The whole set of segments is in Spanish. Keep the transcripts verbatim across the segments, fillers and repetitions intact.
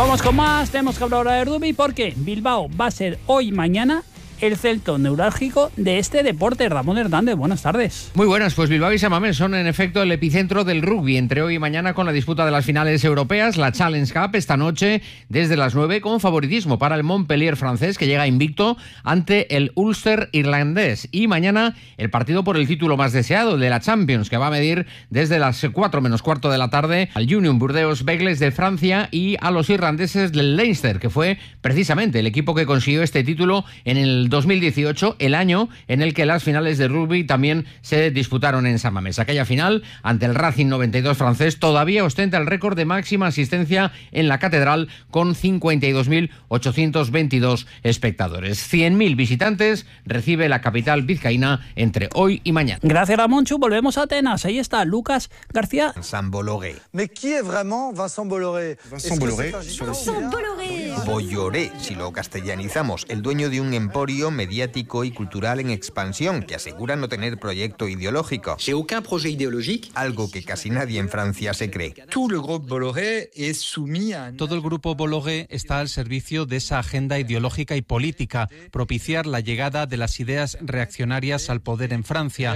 Vamos con más, tenemos que hablar de rugby porque Bilbao va a ser hoy y mañana el centro neurálgico de este deporte. Ramón Hernández, buenas tardes. Muy buenas, pues Bilbao y San Mamés son en efecto el epicentro del rugby entre hoy y mañana con la disputa de las finales europeas, la Challenge Cup esta noche desde las nueve con favoritismo para el Montpellier francés que llega invicto ante el Ulster irlandés, y mañana el partido por el título más deseado, el de la Champions, que va a medir desde las cuatro menos cuarto de la tarde al Union Burdeos Begles de Francia y a los irlandeses del Leinster, que fue precisamente el equipo que consiguió este título en el dos mil dieciocho, el año en el que las finales de rugby también se disputaron en San Mamés. Aquella final ante el Racing noventa y dos francés todavía ostenta el récord de máxima asistencia en la catedral con cincuenta y dos mil ochocientos veintidós espectadores. cien mil visitantes recibe la capital vizcaína entre hoy y mañana. Gracias, Ramonchu. Volvemos a Atenas. Ahí está Lucas García. Vincent Bolloré. Mais qui est vraiment Vincent Bolloré? Vincent Bolloré. Vincent Bolloré. Bolloré, si lo castellanizamos, el dueño de un emporio mediático y cultural en expansión que asegura no tener proyecto ideológico. J'ai aucun projet idéologique. Algo que casi nadie en Francia se cree. Tout le groupe Bolloré est soumis à... Todo el grupo Bolloré está al servicio de esa agenda ideológica y política, propiciar la llegada de las ideas reaccionarias al poder en Francia.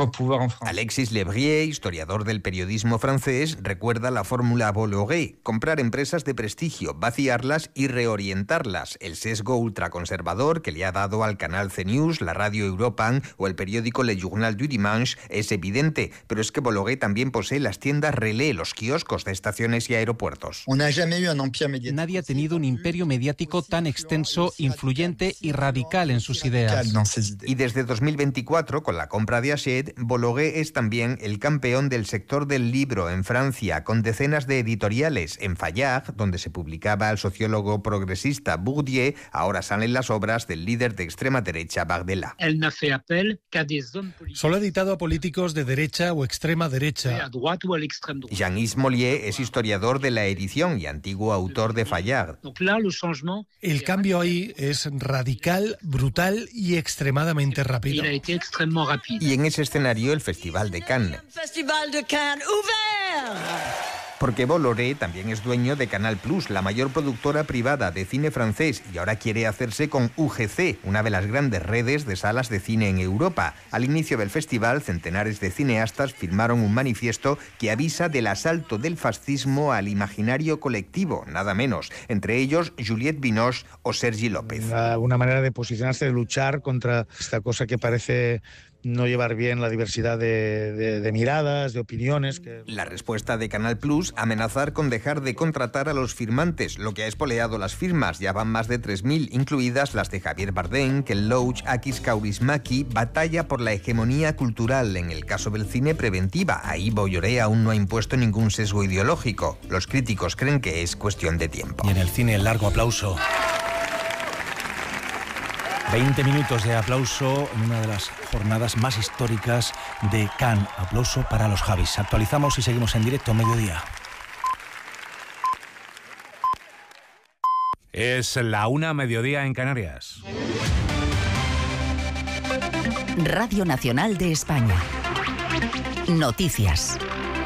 Alexis Lebrier, historiador del periodismo francés, recuerda la fórmula Bolloré: comprar empresas de prestigio, vaciarlas y reorientarlas. El sesgo ultraconservador que le ha dado al canal C News, la radio Europan o el periódico Le Journal du Dimanche es evidente, pero es que Bolloré también posee las tiendas Relais, los kioscos de estaciones y aeropuertos. Nadie ha tenido un imperio mediático tan extenso, influyente y radical en sus ideas. Y desde dos mil veinticuatro, con la compra de Hachette, Bolloré es también el campeón del sector del libro en Francia, con decenas de editoriales. En Fayard, donde se publicaba el sociólogo progresista Bourdieu, ahora salen las obras del líder de extrema derecha Bardella. Solo ha editado a políticos de derecha o extrema derecha. Jean-Yves Mollier es historiador de la edición y antiguo autor de Fayard. El cambio ahí es radical, brutal y extremadamente rápido. Y en ese escenario el Festival de Cannes. Porque Bolloré también es dueño de Canal Plus, la mayor productora privada de cine francés, y ahora quiere hacerse con U G C, una de las grandes redes de salas de cine en Europa. Al inicio del festival, centenares de cineastas firmaron un manifiesto que avisa del asalto del fascismo al imaginario colectivo, nada menos. Entre ellos, Juliette Binoche o Sergi López. Una, una manera de posicionarse, de luchar contra esta cosa que parece no llevar bien la diversidad de, de, de miradas, de opiniones. Que... La respuesta de Canal Plus, amenazar con dejar de contratar a los firmantes, lo que ha espoleado las firmas. Ya van más de tres mil, incluidas las de Javier Bardem, Ken Loach, Akis Kaurismäki. Batalla por la hegemonía cultural. En el caso del cine, preventiva. Ahí Bolloré aún no ha impuesto ningún sesgo ideológico. Los críticos creen que es cuestión de tiempo. Y en el cine, el largo aplauso. veinte minutos de aplauso en una de las jornadas más históricas de Cannes. Aplauso para los Javis. Actualizamos y seguimos en directo mediodía. Es la una, mediodía en Canarias. Radio Nacional de España. Noticias.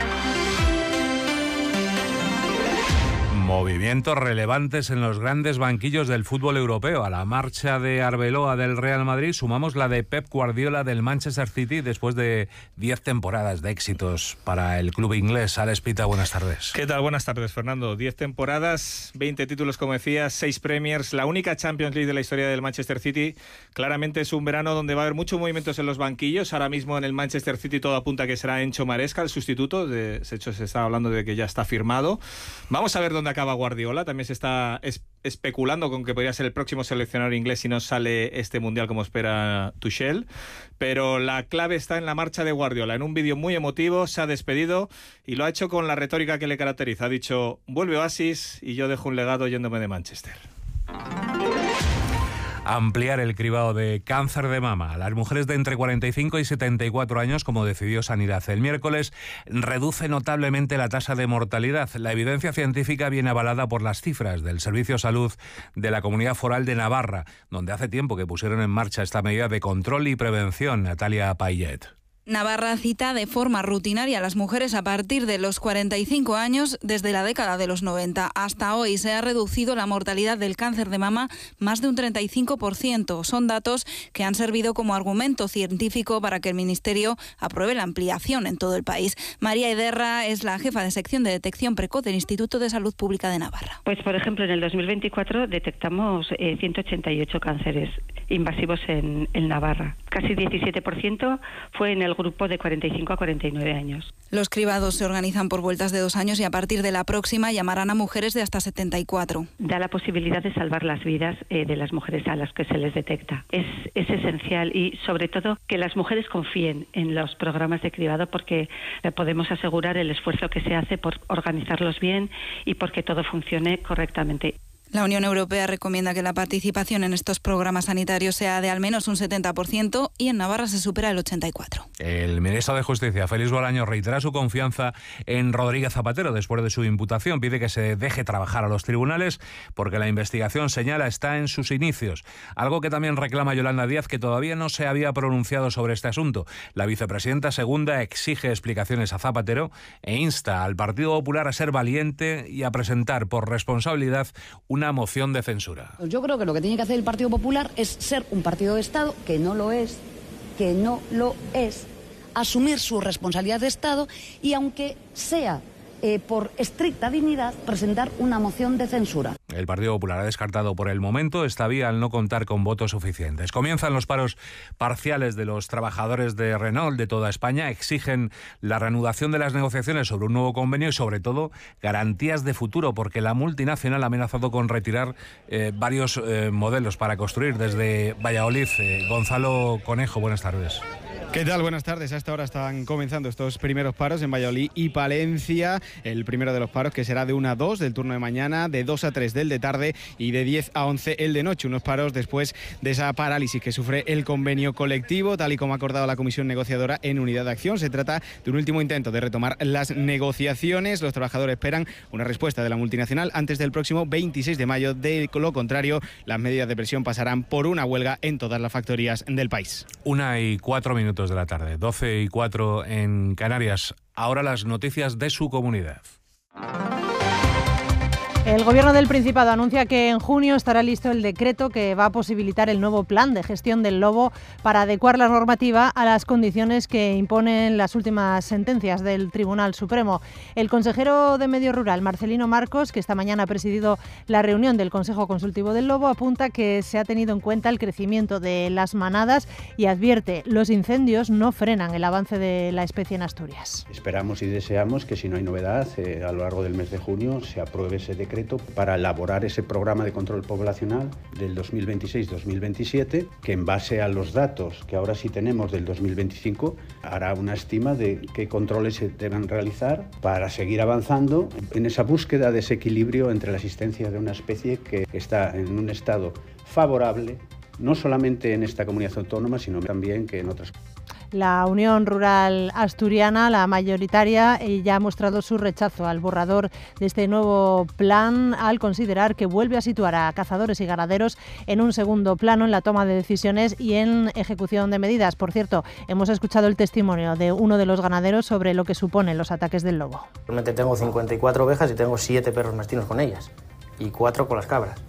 Movimientos relevantes en los grandes banquillos del fútbol europeo. A la marcha de Arbeloa del Real Madrid sumamos la de Pep Guardiola del Manchester City después de diez temporadas de éxitos para el club inglés. Alex Pita, buenas tardes. ¿Qué tal? Buenas tardes, Fernando. diez temporadas, veinte títulos, como decías, seis Premiers, la única Champions League de la historia del Manchester City. Claramente es un verano donde va a haber muchos movimientos en los banquillos. Ahora mismo en el Manchester City todo apunta a que será Encho Maresca el sustituto. De hecho, se está hablando de que ya está firmado. Vamos a ver dónde acaba Guardiola. También se está es- especulando con que podría ser el próximo seleccionador inglés si no sale este mundial como espera Tuchel, pero la clave está en la marcha de Guardiola. En un vídeo muy emotivo se ha despedido y lo ha hecho con la retórica que le caracteriza. Ha dicho: vuelve Oasis y yo dejo un legado yéndome de Manchester. Ampliar el cribado de cáncer de mama a las mujeres de entre cuarenta y cinco y setenta y cuatro años, como decidió Sanidad el miércoles, reduce notablemente la tasa de mortalidad. La evidencia científica viene avalada por las cifras del Servicio de Salud de la Comunidad Foral de Navarra, donde hace tiempo que pusieron en marcha esta medida de control y prevención. Natalia Payet. Navarra cita de forma rutinaria a las mujeres a partir de los cuarenta y cinco años desde la década de los noventa. Hasta hoy se ha reducido la mortalidad del cáncer de mama más de un treinta y cinco por ciento. Son datos que han servido como argumento científico para que el Ministerio apruebe la ampliación en todo el país. María Ederra es la jefa de sección de detección precoz del Instituto de Salud Pública de Navarra. Pues, por ejemplo, en el dos mil veinticuatro detectamos eh, ciento ochenta y ocho cánceres invasivos en, en Navarra. Casi diecisiete por ciento fue en el grupo de cuarenta y cinco a cuarenta y nueve años. Los cribados se organizan por vueltas de dos años y a partir de la próxima llamarán a mujeres de hasta setenta y cuatro. Da la posibilidad de salvar las vidas eh, de las mujeres a las que se les detecta. Es, es esencial y, sobre todo, que las mujeres confíen en los programas de cribado porque eh, podemos asegurar el esfuerzo que se hace por organizarlos bien y porque todo funcione correctamente. La Unión Europea recomienda que la participación en estos programas sanitarios sea de al menos un setenta por ciento y en Navarra se supera el ochenta y cuatro por ciento. El ministro de Justicia, Félix Bolaños, reitera su confianza en Rodríguez Zapatero después de su imputación. Pide que se deje trabajar a los tribunales porque la investigación, señala, está en sus inicios. Algo que también reclama Yolanda Díaz, que todavía no se había pronunciado sobre este asunto. La vicepresidenta segunda exige explicaciones a Zapatero e insta al Partido Popular a ser valiente y a presentar por responsabilidad un una moción de censura. Yo creo que lo que tiene que hacer el Partido Popular es ser un partido de Estado, que no lo es, que no lo es, asumir su responsabilidad de Estado y, aunque sea eh, por estricta dignidad, presentar una moción de censura. El Partido Popular ha descartado por el momento esta vía al no contar con votos suficientes. Comienzan los paros parciales de los trabajadores de Renault de toda España. Exigen la reanudación de las negociaciones sobre un nuevo convenio y, sobre todo, garantías de futuro, porque la multinacional ha amenazado con retirar eh, varios eh, modelos para construir desde Valladolid. Eh, Gonzalo Conejo, buenas tardes. ¿Qué tal? Buenas tardes. A esta hora están comenzando estos primeros paros en Valladolid y Palencia. El primero de los paros, que será de una a dos del turno de mañana, de dos a tres del de tarde y de diez a once el de noche. Unos paros después de esa parálisis que sufre el convenio colectivo, tal y como ha acordado la comisión negociadora en Unidad de Acción. Se trata de un último intento de retomar las negociaciones. Los trabajadores esperan una respuesta de la multinacional antes del próximo veintiséis de mayo. De lo contrario, las medidas de presión pasarán por una huelga en todas las factorías del país. Una y cuatro minutos de la tarde, doce y cuatro en Canarias. Ahora las noticias de su comunidad. El Gobierno del Principado anuncia que en junio estará listo el decreto que va a posibilitar el nuevo plan de gestión del lobo para adecuar la normativa a las condiciones que imponen las últimas sentencias del Tribunal Supremo. El consejero de Medio Rural, Marcelino Marcos, que esta mañana ha presidido la reunión del Consejo Consultivo del Lobo, apunta que se ha tenido en cuenta el crecimiento de las manadas y advierte: los incendios no frenan el avance de la especie en Asturias. Esperamos y deseamos que, si no hay novedad, eh, a lo largo del mes de junio se apruebe ese decreto para elaborar ese programa de control poblacional del dos mil veintiséis dos mil veintisiete, que, en base a los datos que ahora sí tenemos del dos mil veinticinco, hará una estima de qué controles se deben realizar para seguir avanzando en esa búsqueda de ese equilibrio entre la existencia de una especie que está en un estado favorable, no solamente en esta comunidad autónoma, sino también que en otras. La Unión Rural Asturiana, la mayoritaria, ya ha mostrado su rechazo al borrador de este nuevo plan, al considerar que vuelve a situar a cazadores y ganaderos en un segundo plano en la toma de decisiones y en ejecución de medidas. Por cierto, hemos escuchado el testimonio de uno de los ganaderos sobre lo que suponen los ataques del lobo. Realmente tengo cincuenta y cuatro ovejas y tengo siete perros mestinos con ellas y cuatro con las cabras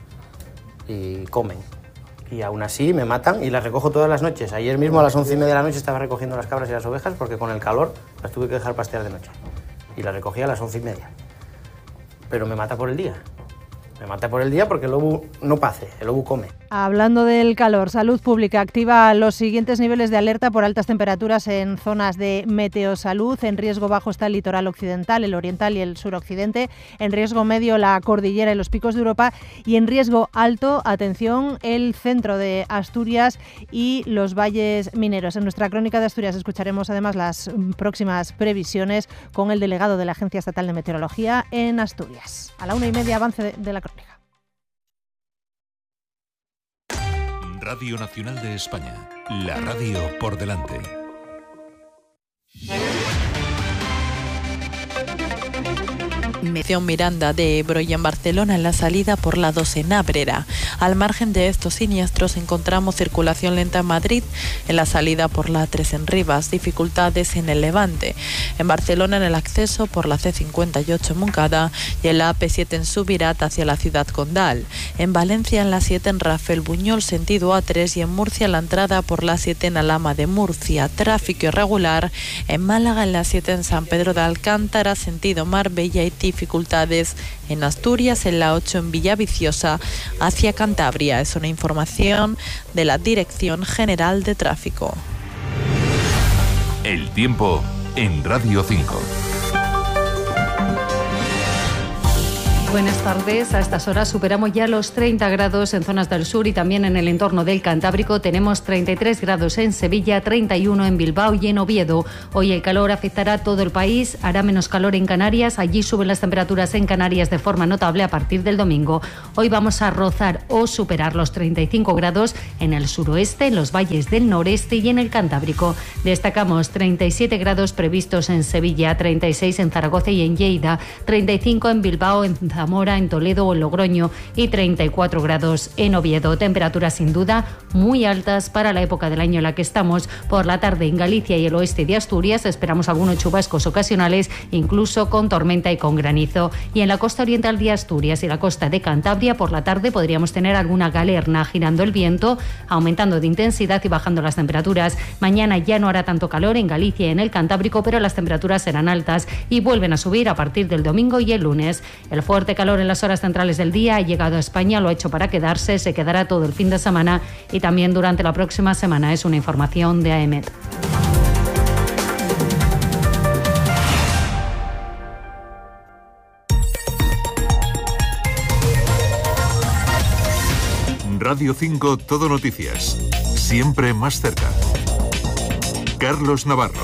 y comen. Y aún así me matan y las recojo todas las noches. Ayer mismo a las once y media de la noche estaba recogiendo las cabras y las ovejas porque con el calor las tuve que dejar pastear de noche. Y las recogí a las once y media. Pero me mata por el día. Me mata por el día porque el lobo no pase, el lobo come. Hablando del calor, Salud Pública activa los siguientes niveles de alerta por altas temperaturas en zonas de Meteosalud. En riesgo bajo está el litoral occidental, el oriental y el suroccidente. En riesgo medio la cordillera y los picos de Europa. Y en riesgo alto, atención, el centro de Asturias y los valles mineros. En nuestra crónica de Asturias escucharemos además las próximas previsiones con el delegado de la Agencia Estatal de Meteorología en Asturias. A la una y media, avance de, de la crónica. Radio Nacional de España, la radio por delante. Mención Miranda de Ebro y en Barcelona en la salida por la dos en Abrera. Al margen de estos siniestros encontramos circulación lenta en Madrid en la salida por la tres en Rivas, dificultades en el Levante. En Barcelona en el acceso por la ce cincuenta y ocho en Moncada y en la A P siete en Subirat hacia la ciudad condal. En Valencia en la siete en Rafael Buñol sentido A tres y en Murcia la entrada por la siete en Alhama de Murcia. Tráfico irregular en Málaga en la siete en San Pedro de Alcántara sentido Marbella y dificultades en Asturias en la ocho en Villaviciosa hacia Cantabria. Es una información de la Dirección General de Tráfico. El tiempo en Radio cinco. Buenas tardes. A estas horas superamos ya los treinta grados en zonas del sur y también en el entorno del Cantábrico. Tenemos treinta y tres grados en Sevilla, treinta y uno en Bilbao y en Oviedo. Hoy el calor afectará a todo el país. Hará menos calor en Canarias. Allí suben las temperaturas en Canarias de forma notable a partir del domingo. Hoy vamos a rozar o superar los treinta y cinco grados en el suroeste, en los valles del noreste y en el Cantábrico. Destacamos treinta y siete grados previstos en Sevilla, treinta y seis en Zaragoza y en Lleida, treinta y cinco en Bilbao, en Zamora, en Toledo o en Logroño y treinta y cuatro grados en Oviedo. Temperaturas sin duda muy altas para la época del año en la que estamos. Por la tarde en Galicia y el oeste de Asturias esperamos algunos chubascos ocasionales, incluso con tormenta y con granizo. Y en la costa oriental de Asturias y la costa de Cantabria por la tarde podríamos tener alguna galerna girando el viento, aumentando de intensidad y bajando las temperaturas. Mañana ya no hará tanto calor en Galicia y en el Cantábrico, pero las temperaturas serán altas y vuelven a subir a partir del domingo y el lunes. El fuerte calor en las horas centrales del día ha llegado a España, lo ha hecho para quedarse, se quedará todo el fin de semana y también durante la próxima semana. Es una información de A E M E T. Radio cinco Todo Noticias. Siempre más cerca. Carlos Navarro.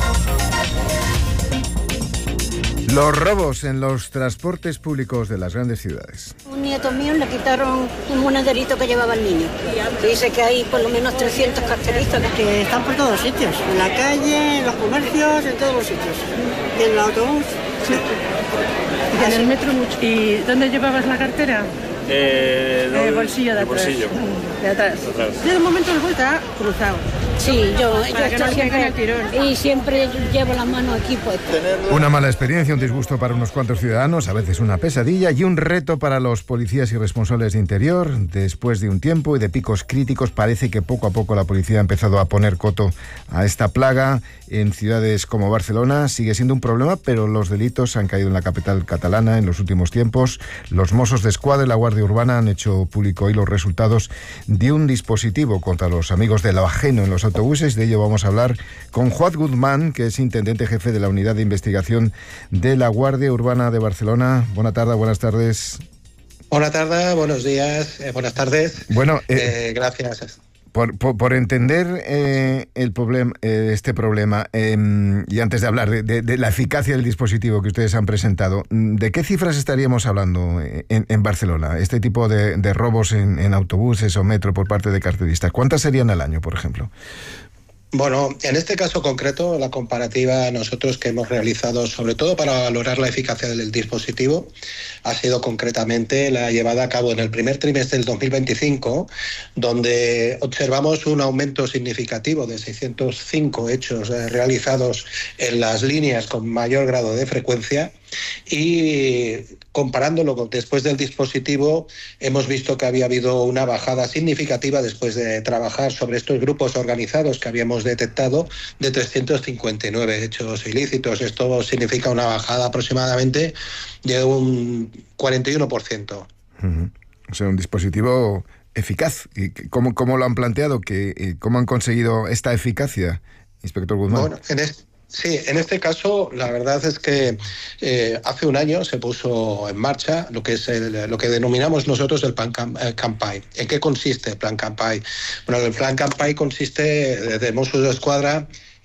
Los robos en los transportes públicos de las grandes ciudades. Un nieto mío le quitaron un monederito que llevaba el niño. Dice que hay por lo menos trescientos carteristas que están por todos sitios. En la calle, en los comercios, en todos los sitios. Y en el autobús. Sí. Y en el metro mucho. ¿Y dónde llevabas la cartera? Eh, no, el bolsillo de atrás. Bolsillo. De atrás. De atrás. Yo de momento el vuelta cruzado. Sí, yo, Para yo que no estoy siempre, el tirón. y siempre llevo la mano aquí puesta. Una mala experiencia, un disgusto para unos cuantos ciudadanos, a veces una pesadilla y un reto para los policías y responsables de interior. Después de un tiempo y de picos críticos, parece que poco a poco la policía ha empezado a poner coto a esta plaga. En ciudades como Barcelona sigue siendo un problema, pero los delitos han caído en la capital catalana en los últimos tiempos. Los Mossos d'Esquadra y la Guardia Urbana han hecho público hoy los resultados de un dispositivo contra los amigos de lo ajeno en los autobuses. De ello vamos a hablar con Juan Guzmán, que es intendente jefe de la Unidad de Investigación de la Guardia Urbana de Barcelona. Buena tarde, buenas tardes. Buenas tardes, buenos días, eh, buenas tardes. Bueno, eh, eh, gracias. Por, por, por entender eh, el problem, eh, este problema, eh, y antes de hablar de, de, de la eficacia del dispositivo que ustedes han presentado, ¿de qué cifras estaríamos hablando en, en Barcelona? Este tipo de, de robos en, en autobuses o metro por parte de carteristas, ¿cuántas serían al año, por ejemplo? Bueno, en este caso concreto, la comparativa nosotros que hemos realizado, sobre todo para valorar la eficacia del dispositivo, ha sido concretamente la llevada a cabo en el primer trimestre del dos mil veinticinco, donde observamos un aumento significativo de seiscientos cinco hechos eh, realizados en las líneas con mayor grado de frecuencia. Y comparándolo con después del dispositivo, hemos visto que había habido una bajada significativa después de trabajar sobre estos grupos organizados que habíamos detectado de trescientos cincuenta y nueve hechos ilícitos. Esto significa una bajada aproximadamente de un cuarenta y uno por ciento. Uh-huh. O sea, un dispositivo eficaz. ¿Y cómo, cómo lo han planteado? ¿Qué, ¿Cómo han conseguido esta eficacia, inspector Guzmán? Bueno, en este... Sí, en este caso la verdad es que eh, hace un año se puso en marcha lo que es el, lo que denominamos nosotros el Plan Campaign. ¿En qué consiste el Plan Campaign? Bueno, el Plan Campaign consiste de Mossos d'Esquadra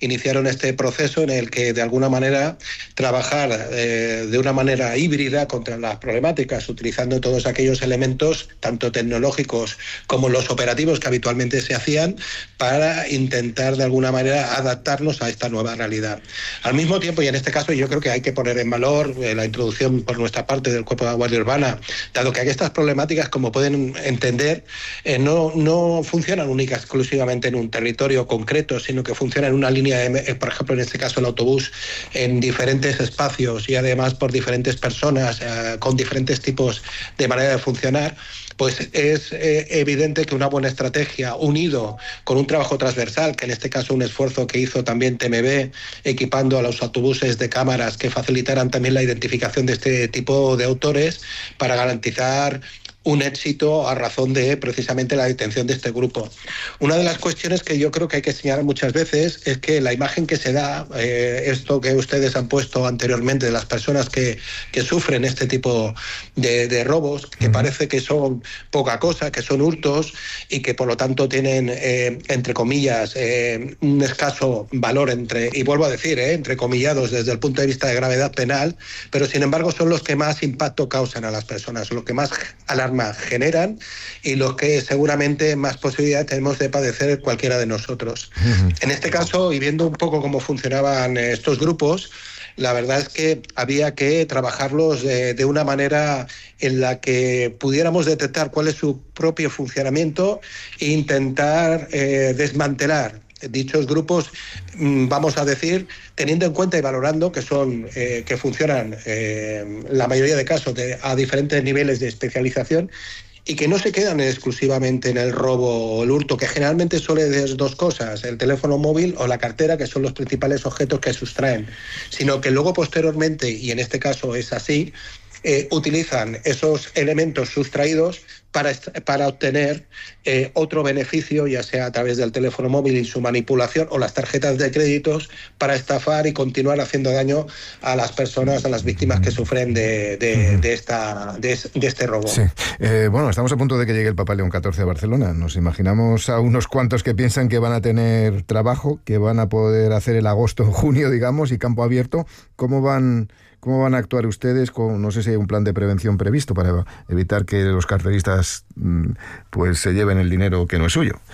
iniciaron este proceso en el que de alguna manera trabajar eh, de una manera híbrida contra las problemáticas, utilizando todos aquellos elementos, tanto tecnológicos como los operativos que habitualmente se hacían, para intentar de alguna manera adaptarnos a esta nueva realidad. Al mismo tiempo, y en este caso yo creo que hay que poner en valor eh, la introducción por nuestra parte del Cuerpo de la Guardia Urbana, dado que estas problemáticas, como pueden entender, eh, no, no funcionan única exclusivamente en un territorio concreto, sino que funcionan en una línea, de, por ejemplo, en este caso el autobús, en diferentes espacios y además por diferentes personas, eh, con diferentes tipos de manera de funcionar. Pues es eh, evidente que una buena estrategia, unido con un trabajo transversal, que en este caso un esfuerzo que hizo también T M B, equipando a los autobuses de cámaras que facilitaran también la identificación de este tipo de autores para garantizar un éxito a razón de precisamente la detención de este grupo. Una de las cuestiones que yo creo que hay que señalar muchas veces es que la imagen que se da, eh, esto que ustedes han puesto anteriormente de las personas que, que sufren este tipo de, de robos, que uh-huh. parece que son poca cosa, que son hurtos y que por lo tanto tienen, eh, entre comillas, eh, un escaso valor, entre, y vuelvo a decir, eh, entrecomillados desde el punto de vista de gravedad penal, pero sin embargo son los que más impacto causan a las personas, los que más alarman generan y los que seguramente más posibilidad tenemos de padecer cualquiera de nosotros. Uh-huh. En este caso, y viendo un poco cómo funcionaban estos grupos, la verdad es que había que trabajarlos de, de una manera en la que pudiéramos detectar cuál es su propio funcionamiento e intentar eh, desmantelar dichos grupos, vamos a decir, teniendo en cuenta y valorando que son eh, que funcionan eh, la mayoría de casos de, a diferentes niveles de especialización y que no se quedan exclusivamente en el robo o el hurto, que generalmente suele ser dos cosas, el teléfono móvil o la cartera, que son los principales objetos que sustraen, sino que luego posteriormente, y en este caso es así, eh, utilizan esos elementos sustraídos para, para obtener eh, otro beneficio, ya sea a través del teléfono móvil y su manipulación o las tarjetas de créditos, para estafar y continuar haciendo daño a las personas, a las víctimas que sufren de, de, de, esta, de, de este robo. Sí. Eh, bueno, estamos a punto de que llegue el Papa León catorce a Barcelona. Nos imaginamos a unos cuantos que piensan que van a tener trabajo, que van a poder hacer el agosto, junio, digamos, y campo abierto. ¿Cómo van... ¿Cómo van a actuar ustedes? Con, no sé si hay un plan de prevención previsto para evitar que los carteristas pues se lleven el dinero que no es suyo.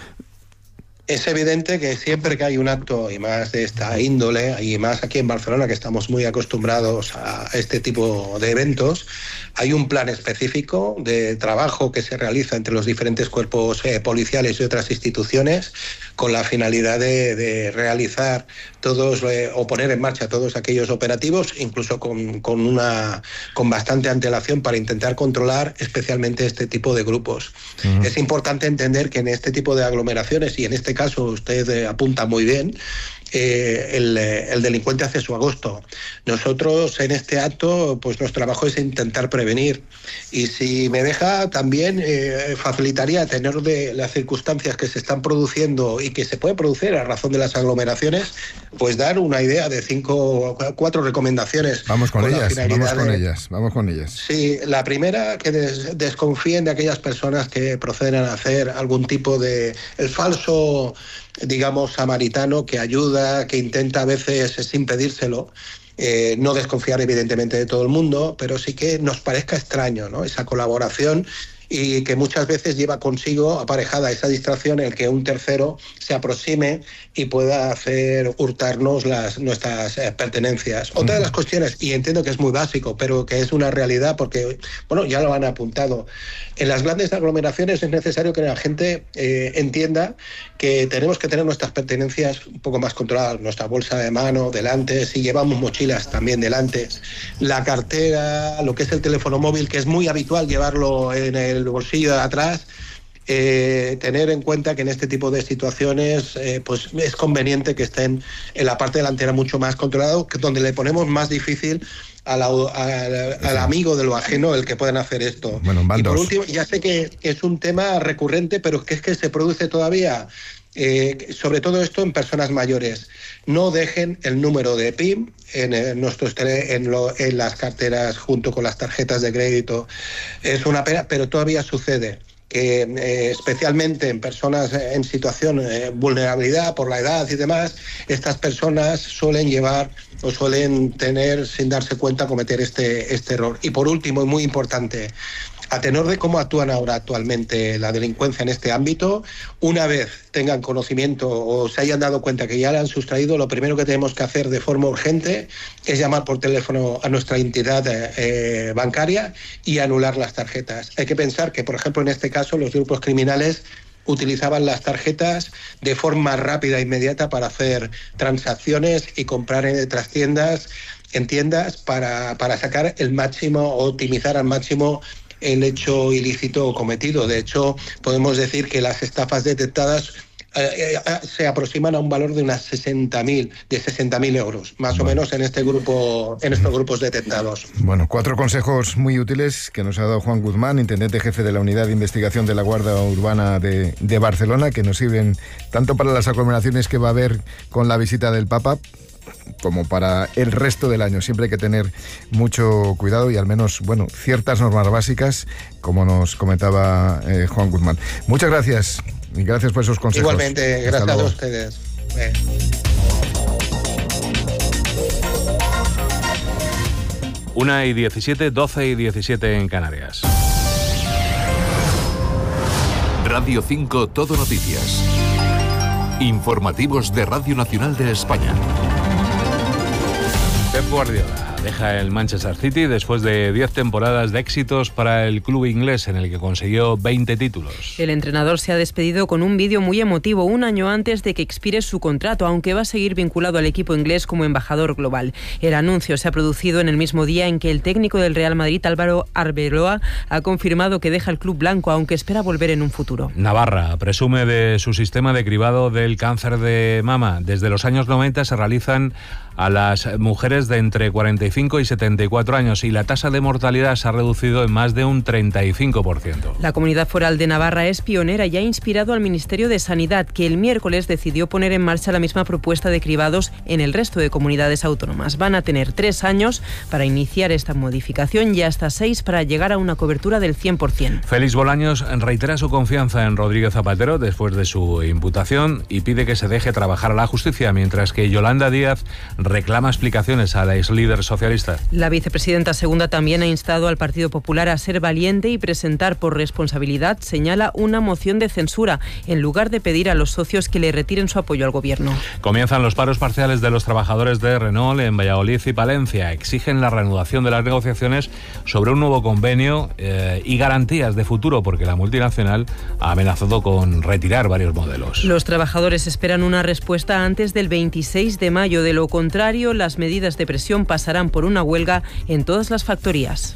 Es evidente que siempre que hay un acto, y más de esta índole, y más aquí en Barcelona, que estamos muy acostumbrados a este tipo de eventos, hay un plan específico de trabajo que se realiza entre los diferentes cuerpos eh, policiales y otras instituciones, con la finalidad de, de realizar todos eh, o poner en marcha todos aquellos operativos, incluso con, con, una, con bastante antelación, para intentar controlar especialmente este tipo de grupos. Uh-huh. Es importante entender que en este tipo de aglomeraciones, y en este caso usted eh, apunta muy bien, Eh, el, el delincuente hace su agosto. Nosotros en este acto, pues nuestro trabajo es intentar prevenir, y si me deja también eh, facilitaría tener de las circunstancias que se están produciendo y que se puede producir a razón de las aglomeraciones, pues dar una idea de cinco, cuatro recomendaciones. Vamos con, con ellas, vamos con de, ellas, vamos con ellas. Sí, la primera, que des, desconfíen de aquellas personas que proceden a hacer algún tipo de el falso, digamos, samaritano que ayuda, que intenta a veces sin pedírselo. Eh, no desconfiar evidentemente de todo el mundo, pero sí que nos parezca extraño, ¿no?, esa colaboración, y que muchas veces lleva consigo aparejada esa distracción en el que un tercero se aproxime y pueda hacer hurtarnos las, nuestras eh, pertenencias. Otra de las cuestiones, y entiendo que es muy básico, pero que es una realidad porque, bueno, ya lo han apuntado, en las grandes aglomeraciones es necesario que la gente eh, entienda que tenemos que tener nuestras pertenencias un poco más controladas, nuestra bolsa de mano delante, si llevamos mochilas también delante, la cartera, lo que es el teléfono móvil, que es muy habitual llevarlo en el bolsillo de atrás. Eh, tener en cuenta que en este tipo de situaciones eh, pues es conveniente que estén en la parte delantera mucho más controlado, que donde le ponemos más difícil a la, a, al amigo de lo ajeno el que puedan hacer esto. Bueno, y por último, ya sé que es un tema recurrente, pero que es que se produce todavía, eh, sobre todo esto en personas mayores. No dejen el número de P I M en, en, nuestros tele, en, lo, en las carteras junto con las tarjetas de crédito. Es una pena, pero todavía sucede. que eh, especialmente en personas en situación de vulnerabilidad por la edad y demás, estas personas suelen llevar o suelen tener, sin darse cuenta, cometer este, este error. Y por último, y muy importante, a tenor de cómo actúan ahora actualmente la delincuencia en este ámbito, una vez tengan conocimiento o se hayan dado cuenta que ya la han sustraído, lo primero que tenemos que hacer de forma urgente es llamar por teléfono a nuestra entidad eh, bancaria y anular las tarjetas. Hay que pensar que, por ejemplo, en este caso, los grupos criminales utilizaban las tarjetas de forma rápida e inmediata para hacer transacciones y comprar en otras tiendas, en tiendas para, para sacar el máximo o optimizar al máximo el hecho ilícito cometido. De hecho, podemos decir que las estafas detectadas eh, eh, se aproximan a un valor de unas sesenta mil, de sesenta mil euros, más bueno. o menos en este grupo, en estos grupos detectados. Bueno, cuatro consejos muy útiles que nos ha dado Juan Guzmán, intendente jefe de la Unidad de Investigación de la Guardia Urbana de, de Barcelona, que nos sirven tanto para las aglomeraciones que va a haber con la visita del Papa, como para el resto del año. Siempre hay que tener mucho cuidado y al menos, bueno, ciertas normas básicas, como nos comentaba eh, Juan Guzmán. Muchas gracias y gracias por esos consejos. Igualmente, gracias a ustedes. Eh. Una y diecisiete, doce y diecisiete en Canarias. Radio cinco Todo Noticias. Informativos de Radio Nacional de España. Pep Guardiola deja el Manchester City después de diez temporadas de éxitos para el club inglés, en el que consiguió veinte títulos. El entrenador se ha despedido con un vídeo muy emotivo un año antes de que expire su contrato, aunque va a seguir vinculado al equipo inglés como embajador global. El anuncio se ha producido en el mismo día en que el técnico del Real Madrid, Álvaro Arbeloa, ha confirmado que deja el club blanco, aunque espera volver en un futuro. Navarra presume de su sistema de cribado del cáncer de mama. Desde los años noventa se realizan a las mujeres de entre cuarenta y cinco y setenta y cuatro años y la tasa de mortalidad se ha reducido en más de un treinta y cinco por ciento. La Comunidad Foral de Navarra es pionera y ha inspirado al Ministerio de Sanidad, que el miércoles decidió poner en marcha la misma propuesta de cribados en el resto de comunidades autónomas. Van a tener tres años para iniciar esta modificación y hasta seis para llegar a una cobertura del cien por ciento. Félix Bolaños reitera su confianza en Rodríguez Zapatero después de su imputación y pide que se deje trabajar a la justicia, mientras que Yolanda Díaz reclama explicaciones a la ex líder socialista. La vicepresidenta segunda también ha instado al Partido Popular a ser valiente y presentar por responsabilidad, señala, una moción de censura, en lugar de pedir a los socios que le retiren su apoyo al gobierno. Comienzan los paros parciales de los trabajadores de Renault en Valladolid y Palencia. Exigen la reanudación de las negociaciones sobre un nuevo convenio eh, y garantías de futuro, porque la multinacional ha amenazado con retirar varios modelos. Los trabajadores esperan una respuesta antes del veintiséis de mayo. De lo contrario, las medidas de presión pasarán por una huelga en todas las factorías.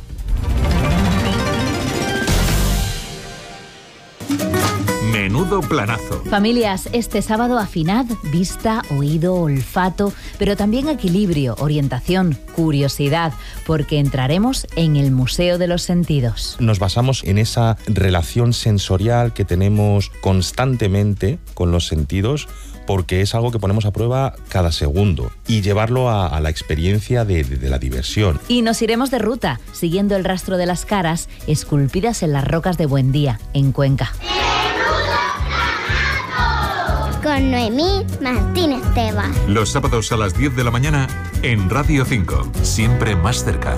Menudo planazo. Familias, este sábado afinad vista, oído, olfato, pero también equilibrio, orientación, curiosidad, porque entraremos en el Museo de los Sentidos. Nos basamos en esa relación sensorial que tenemos constantemente con los sentidos, porque es algo que ponemos a prueba cada segundo, y llevarlo a, a la experiencia de, de, de la diversión. Y nos iremos de ruta, siguiendo el rastro de las caras esculpidas en las rocas de Buendía, en Cuenca. Con Noemí Martínez Tebas. Los sábados a las diez de la mañana en Radio cinco, siempre más cerca.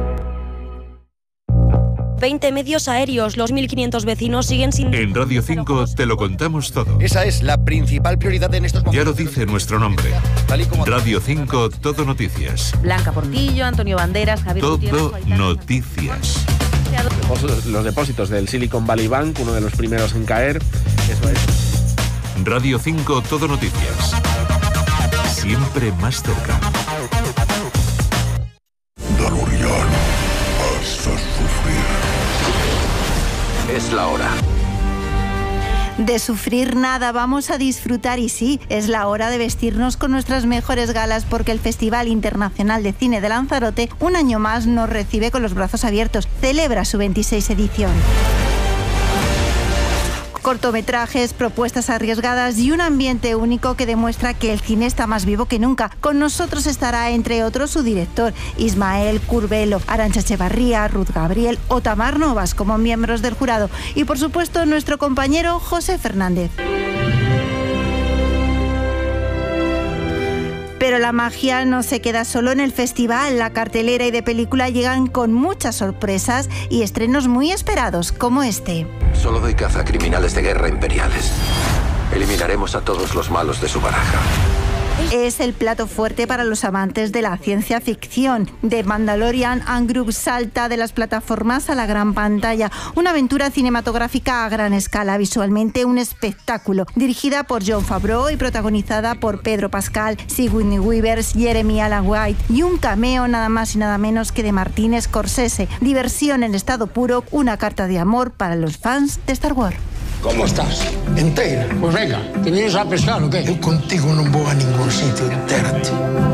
veinte medios aéreos, los mil quinientos vecinos siguen sin... En Radio cinco te lo contamos todo. Esa es la principal prioridad en estos momentos. Ya lo dice nuestro nombre. Radio cinco Todo Noticias. Blanca Portillo, Antonio Banderas, Javier Todo Gutiérrez, Noticias. Los depósitos del Silicon Valley Bank, uno de los primeros en caer. Eso es. Radio cinco Todo Noticias. Siempre más cerca. Dalurian, hasta sufrir. Es la hora. De sufrir nada, vamos a disfrutar, y sí, es la hora de vestirnos con nuestras mejores galas, porque el Festival Internacional de Cine de Lanzarote un año más nos recibe con los brazos abiertos. Celebra su veintiséis edición. Cortometrajes, propuestas arriesgadas y un ambiente único que demuestra que el cine está más vivo que nunca. Con nosotros estará, entre otros, su director, Ismael Curbelo, Arantxa Echevarría, Ruth Gabriel o Tamar Novas como miembros del jurado. Y, por supuesto, nuestro compañero José Fernández. Pero la magia no se queda solo en el festival. La cartelera y de película llegan con muchas sorpresas y estrenos muy esperados, como este. Solo doy caza a criminales de guerra imperiales. Eliminaremos a todos los malos de su baraja. Es el plato fuerte para los amantes de la ciencia ficción. The Mandalorian and Group salta de las plataformas a la gran pantalla. Una aventura cinematográfica a gran escala, visualmente un espectáculo. Dirigida por Jon Favreau y protagonizada por Pedro Pascal, Sigourney Weaver, Jeremy Allen White y un cameo nada más y nada menos que de Martin Scorsese. Diversión en estado puro, una carta de amor para los fans de Star Wars. ¿Cómo estás? Entera. Pues venga, ¿te vienes a pescar o qué? Yo contigo no voy a ningún sitio, entérate.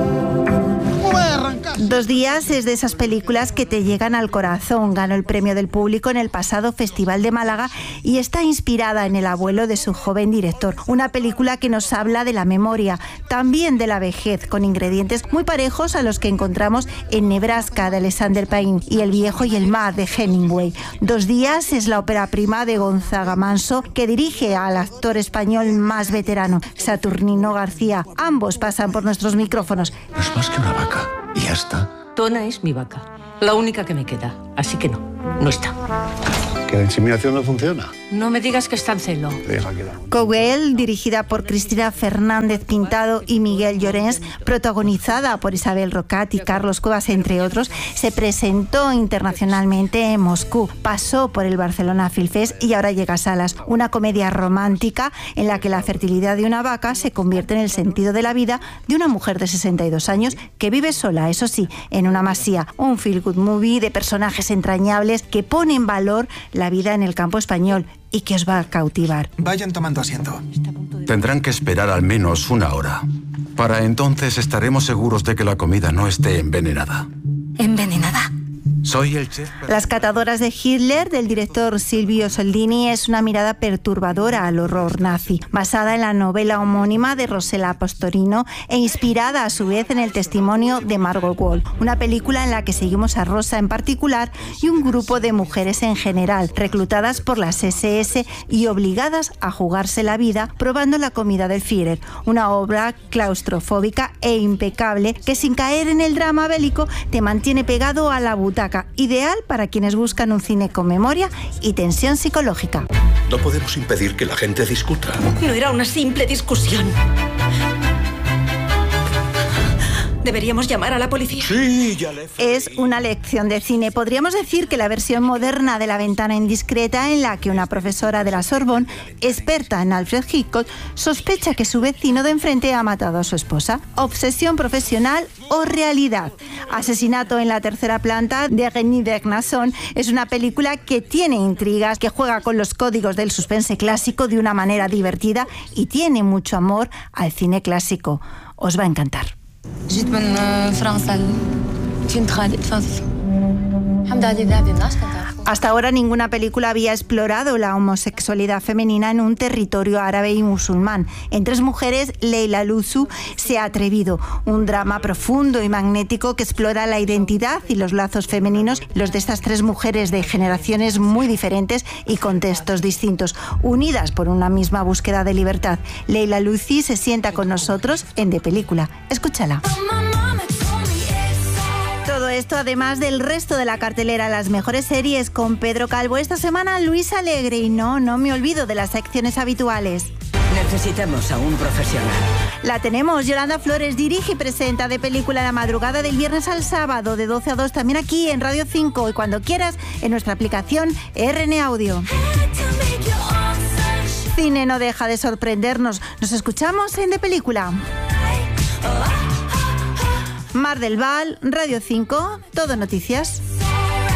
¿Cómo vas a arrancar? Dos días es de esas películas que te llegan al corazón. Ganó el premio del público en el pasado Festival de Málaga y está inspirada en el abuelo de su joven director. Una película que nos habla de la memoria, también de la vejez, con ingredientes muy parejos a los que encontramos en Nebraska de Alexander Payne y El viejo y el mar de Hemingway. Dos días es la ópera prima de Gonzaga Manso, que dirige al actor español más veterano, Saturnino García. Ambos pasan por nuestros micrófonos. No es más que una vaca. Y ya está. Tona es mi vaca, la única que me queda. Así que no, no está. ¿Que la inseminación no funciona? No me digas que está en celo. Cowell, dirigida por Cristina Fernández Pintado y Miguel Llorens, protagonizada por Isabel Rocat y Carlos Cuevas, entre otros, se presentó internacionalmente en Moscú, pasó por el Barcelona Film Fest y ahora llega a salas. Una comedia romántica en la que la fertilidad de una vaca se convierte en el sentido de la vida de una mujer de sesenta y dos años que vive sola, eso sí, en una masía. Un feel good movie de personajes entrañables que pone en valor la vida en el campo español y que os va a cautivar. Vayan tomando asiento. Tendrán que esperar al menos una hora. Para entonces estaremos seguros de que la comida no esté envenenada. ¿Envenenada? Soy el chef. Las catadoras de Hitler, del director Silvio Soldini, es una mirada perturbadora al horror nazi, basada en la novela homónima de Rossella Pastorino e inspirada a su vez en el testimonio de Margot Wall. Una película en la que seguimos a Rosa en particular y un grupo de mujeres en general, reclutadas por las ese ese y obligadas a jugarse la vida probando la comida del Führer. Una obra claustrofóbica e impecable que, sin caer en el drama bélico, te mantiene pegado a la butaca. Ideal para quienes buscan un cine con memoria y tensión psicológica. No podemos impedir que la gente discuta. No era una simple discusión. ¿Deberíamos llamar a la policía? Sí, ya le... Es una lección de cine. Podríamos decir que la versión moderna de La ventana indiscreta, en la que una profesora de la Sorbonne, experta en Alfred Hitchcock, sospecha que su vecino de enfrente ha matado a su esposa. Obsesión profesional o realidad. Asesinato en la tercera planta, de René Vernasson, es una película que tiene intrigas, que juega con los códigos del suspense clásico de una manera divertida y tiene mucho amor al cine clásico. Os va a encantar. جيت من فرنسا كنت خالد فاز الحمد لله هذه الناس كنت Hasta ahora ninguna película había explorado la homosexualidad femenina en un territorio árabe y musulmán. En Tres mujeres, Leila Luzu se ha atrevido. Un drama profundo y magnético que explora la identidad y los lazos femeninos, los de estas tres mujeres de generaciones muy diferentes y contextos distintos, unidas por una misma búsqueda de libertad. Leila Luzu se sienta con nosotros en De Película. Escúchala. Todo esto además del resto de la cartelera, las mejores series con Pedro Calvo. Esta semana Luis Alegre y no, no me olvido de las secciones habituales. Necesitamos a un profesional. La tenemos. Yolanda Flores dirige y presenta De Película la madrugada del viernes al sábado de doce a dos, también aquí en Radio cinco y cuando quieras en nuestra aplicación R N Audio. Cine no deja de sorprendernos. Nos escuchamos en De Película. Mar del Val, Radio cinco, Todo Noticias.